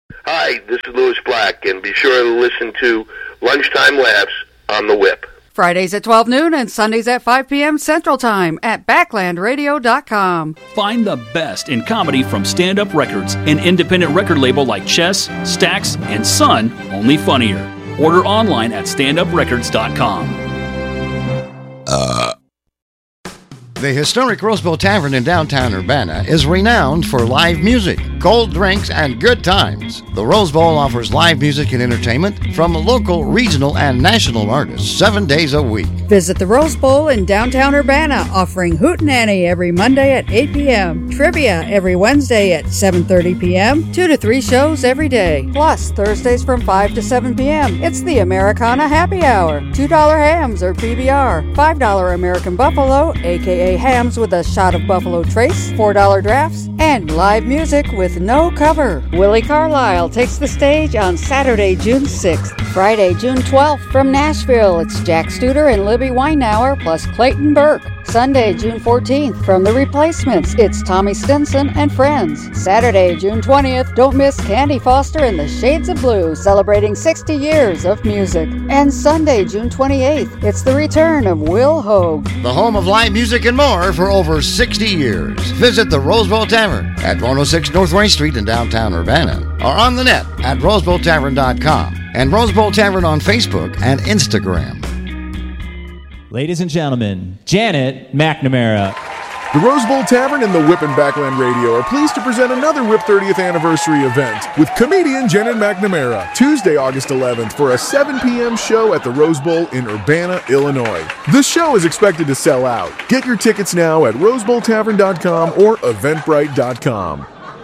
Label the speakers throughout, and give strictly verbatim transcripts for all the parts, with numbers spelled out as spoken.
Speaker 1: Hi, this is Louis Black, and be sure to listen to Lunchtime Laughs on the Whip.
Speaker 2: Fridays at twelve noon and Sundays at five p.m. Central Time at backland radio dot com.
Speaker 3: Find the best in comedy from Stand Up Records, an independent record label like Chess, Stax, and Sun, only funnier. Order online at stand up records dot com.
Speaker 4: Uh. The historic Rose Bowl Tavern in downtown Urbana is renowned for live music, cold drinks, and good times. The Rose Bowl offers live music and entertainment from local, regional, and national artists seven days a week.
Speaker 2: Visit the Rose Bowl in downtown Urbana, offering Hootenanny every Monday at eight p.m., trivia every Wednesday at seven thirty p.m., two to three shows every day. Plus, Thursdays from five to seven p.m., it's the Americana Happy Hour. two dollar hams or P B R, five dollar American Buffalo, aka hams with a shot of Buffalo Trace, four dollar drafts, and live music with no cover. Willie Carlisle takes the stage on Saturday, June sixth. Friday, June twelfth, from Nashville, it's Jack Studer and Libby Weinauer plus Clayton Burke. Sunday, June fourteenth, from The Replacements, it's Tommy Stinson and Friends. Saturday, June twentieth, don't miss Candy Foster and the Shades of Blue, celebrating sixty years of music. And Sunday, June twenty-eighth, it's the return of Will Hogue.
Speaker 4: The home of live music and more for over sixty years. Visit the Rose Bowl Tavern at one oh six North Wayne Street in downtown Urbana, or on the net at rose bowl tavern dot com and Rose Bowl Tavern on Facebook and Instagram.
Speaker 5: Ladies and gentlemen, Janet McNamara.
Speaker 6: The Rose Bowl Tavern and the Whip and Backland Radio are pleased to present another Whip thirtieth anniversary event with comedian Janet McNamara, Tuesday, August eleventh, for a seven p.m. show at the Rose Bowl in Urbana, Illinois. The show is expected to sell out. Get your tickets now at rose bowl tavern dot com or eventbrite dot com.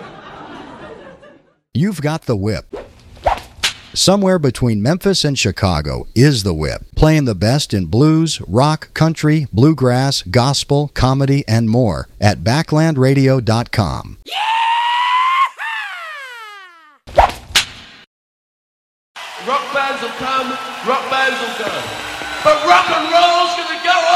Speaker 4: You've got the Whip. Somewhere between Memphis and Chicago is the Whip, playing the best in blues, rock, country, bluegrass, gospel, comedy, and more at backland radio dot com.
Speaker 7: Yeah! Rock bands will come, rock bands will go. But rock and roll's gonna go on!